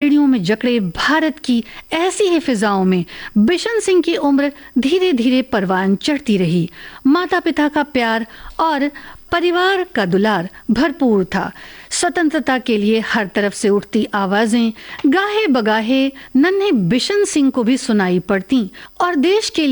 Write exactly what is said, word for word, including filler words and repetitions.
पगड़ियों में जकड़े भारत की ऐसी ही फिजाओं में बिशन सिंह की उम्र धीरे धीरे परवान चढ़ती रही। माता पिता का प्यार और परिवार का दुलार भरपूर था। स्वतंत्रता के लिए हर तरफ से उठती आवाजें गाहे बगाहे नन्हे बिशन सिंह को भी सुनाई पड़ती और देश के